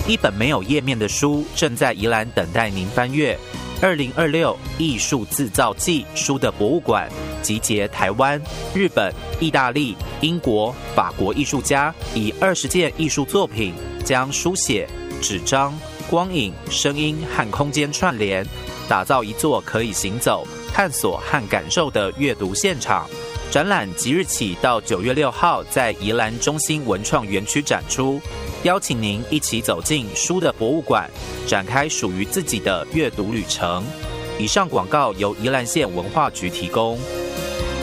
一本没有页面的书正在宜兰等待您翻阅。2026艺术自造季书的博物馆集结台湾、日本、意大利、英国、法国艺术家，以20件艺术作品，将书写、纸张、光影、声音和空间串联，打造一座可以行走、探索和感受的阅读现场。展览即日起到9月6号在宜兰中心文创园区展出，邀请您一起走进书的博物馆，展开属于自己的阅读旅程。以上广告由宜兰县文化局提供。